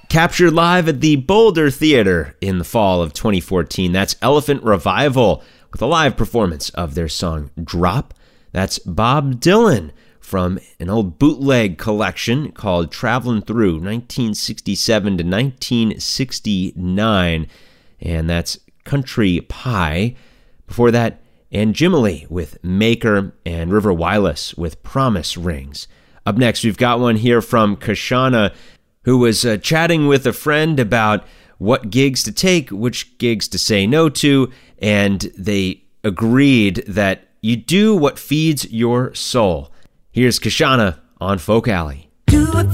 Captured live at the Boulder Theater in the fall of 2014. That's Elephant Revival with a live performance of their song Drop. That's Bob Dylan from an old bootleg collection called Travelin' Through 1967 to 1969. And that's Country Pie. Before that, Anjimile with Maker and River Wireless with Promise Rings. Up next, we've got one here from Kashana, who was chatting with a friend about what gigs to take, which gigs to say no to, and they agreed that you do what feeds your soul. Here's Kashana on Folk Alley.